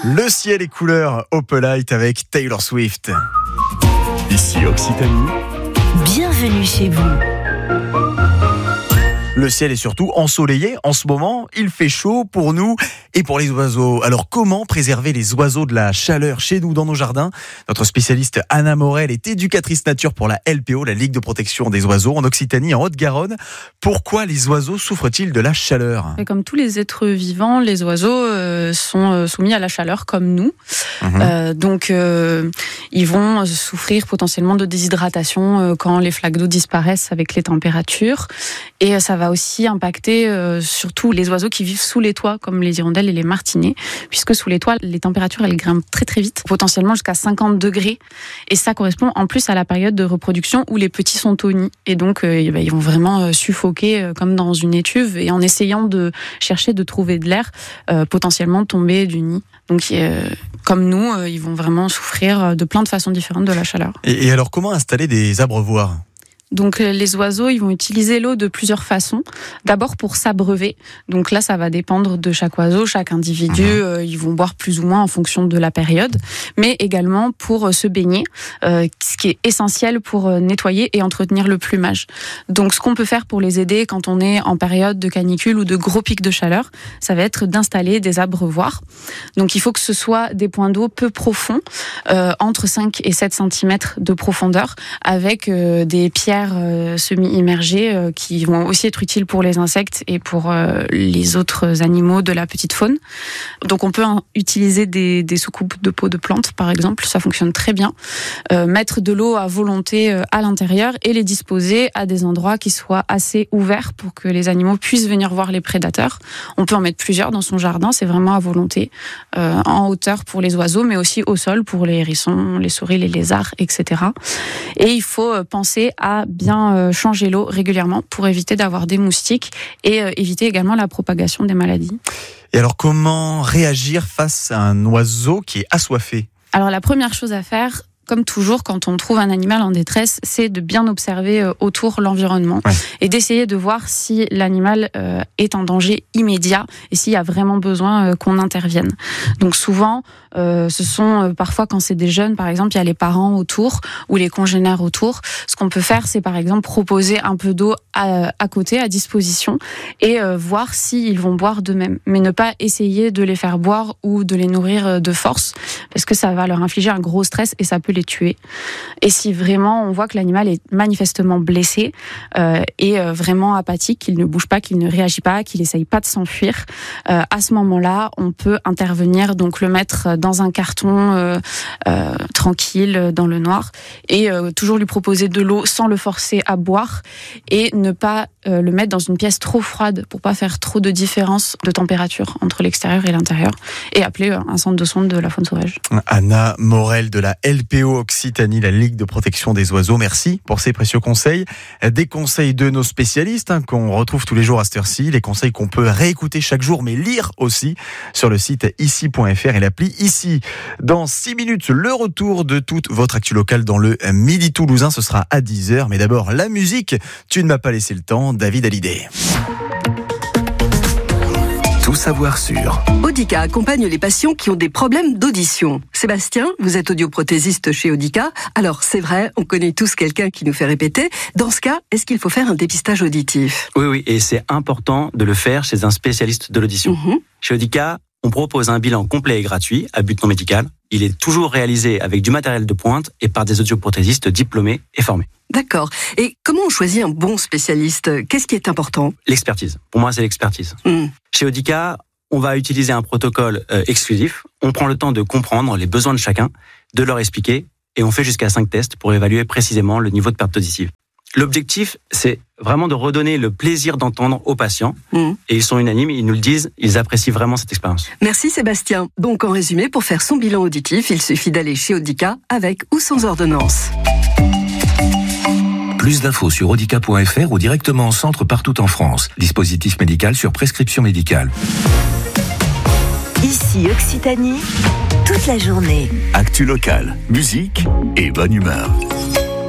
Le ciel est couleur Opalite avec Taylor Swift. Ici Occitanie. Bienvenue chez vous. Le ciel est surtout ensoleillé en ce moment, il fait chaud pour nous et pour les oiseaux. Alors comment préserver les oiseaux de la chaleur chez nous dans nos jardins ? Notre spécialiste Anna Morel est éducatrice nature pour la LPO, la Ligue de protection des oiseaux en Occitanie, en Haute-Garonne. Pourquoi les oiseaux souffrent-ils de la chaleur ? Et comme tous les êtres vivants, les oiseaux sont soumis à la chaleur comme nous. Donc ils vont souffrir potentiellement de déshydratation quand les flaques d'eau disparaissent avec les températures. Et ça va aussi impacter surtout les oiseaux qui vivent sous les toits, comme les hirondelles et les martinets, puisque sous les toits, les températures elles grimpent très très vite, potentiellement jusqu'à 50 degrés. Et ça correspond en plus à la période de reproduction où les petits sont au nid. Et donc ils vont vraiment suffoquer comme dans une étuve, et en essayant de chercher de trouver de l'air, potentiellement tomber du nid. Donc comme nous, ils vont vraiment souffrir de plein de façons différentes de la chaleur. Et alors comment installer des abreuvoirs ? Donc les oiseaux, ils vont utiliser l'eau de plusieurs façons. D'abord pour s'abreuver. Donc là, ça va dépendre de chaque oiseau, chaque individu. Ils vont boire plus ou moins en fonction de la période. Mais également pour se baigner, ce qui est essentiel pour nettoyer et entretenir le plumage. Donc ce qu'on peut faire pour les aider quand on est en période de canicule ou de gros pics de chaleur, ça va être d'installer des abreuvoirs. Donc il faut que ce soit des points d'eau peu profonds, entre 5 et 7 cm de profondeur, avec des pierres semi-immergées qui vont aussi être utiles pour les insectes et pour les autres animaux de la petite faune. Donc on peut utiliser des soucoupes de peau de plante par exemple, ça fonctionne très bien. Mettre de l'eau à volonté à l'intérieur et les disposer à des endroits qui soient assez ouverts pour que les animaux puissent venir voir les prédateurs. On peut en mettre plusieurs dans son jardin, c'est vraiment à volonté, en hauteur pour les oiseaux mais aussi au sol pour les hérissons, les souris, les lézards, etc. Et il faut penser à bien changer l'eau régulièrement pour éviter d'avoir des moustiques et éviter également la propagation des maladies. Et alors comment réagir face à un oiseau qui est assoiffé ? Alors la première chose à faire, comme toujours, quand on trouve un animal en détresse, c'est de bien observer autour l'environnement et d'essayer de voir si l'animal est en danger immédiat et s'il y a vraiment besoin qu'on intervienne. Donc souvent, ce sont parfois quand c'est des jeunes, par exemple, il y a les parents autour ou les congénères autour. Ce qu'on peut faire, c'est par exemple proposer un peu d'eau à côté, à disposition, et voir s'ils vont boire d'eux-mêmes. Mais ne pas essayer de les faire boire ou de les nourrir de force, parce que ça va leur infliger un gros stress et ça peut les tuer. Et si vraiment on voit que l'animal est manifestement blessé et vraiment apathique, qu'il ne bouge pas, qu'il ne réagit pas, qu'il essaye pas de s'enfuir, à ce moment-là, on peut intervenir, donc le mettre dans un carton tranquille, dans le noir, et toujours lui proposer de l'eau sans le forcer à boire, et ne pas le mettre dans une pièce trop froide pour pas faire trop de différence de température entre l'extérieur et l'intérieur, et appeler un centre de sonde de la faune sauvage. Anna Morel de la LPO Occitanie, la Ligue de protection des oiseaux. Merci pour ces précieux conseils. Des conseils de nos spécialistes qu'on retrouve tous les jours à cette heure-ci, les conseils qu'on peut réécouter chaque jour, mais lire aussi sur le site ici.fr et l'appli Ici. Dans 6 minutes, le retour de toute votre actu locale dans le Midi Toulousain. Ce sera à 10h. Mais d'abord, la musique. Tu ne m'as pas laissé le temps, David Hallyday. Tout savoir sur. Audica accompagne les patients qui ont des problèmes d'audition. Sébastien, vous êtes audioprothésiste chez Audica. Alors, c'est vrai, on connaît tous quelqu'un qui nous fait répéter. Dans ce cas, est-ce qu'il faut faire un dépistage auditif ? Oui, et c'est important de le faire chez un spécialiste de l'audition. Chez Audica, on propose un bilan complet et gratuit, à but non médical. Il est toujours réalisé avec du matériel de pointe et par des audioprothésistes diplômés et formés. D'accord. Et comment on choisit un bon spécialiste ? Qu'est-ce qui est important ? L'expertise. Pour moi, c'est l'expertise. Chez Audica, on va utiliser un protocole exclusif. On prend le temps de comprendre les besoins de chacun, de leur expliquer, et on fait jusqu'à 5 tests pour évaluer précisément le niveau de perte auditive. L'objectif, c'est vraiment de redonner le plaisir d'entendre aux patients. Et ils sont unanimes, ils nous le disent, ils apprécient vraiment cette expérience. Merci Sébastien. Donc en résumé, pour faire son bilan auditif, il suffit d'aller chez Audica avec ou sans ordonnance. Plus d'infos sur audica.fr ou directement en centre partout en France. Dispositif médical sur prescription médicale. Ici Occitanie, toute la journée. Actu locale, musique et bonne humeur.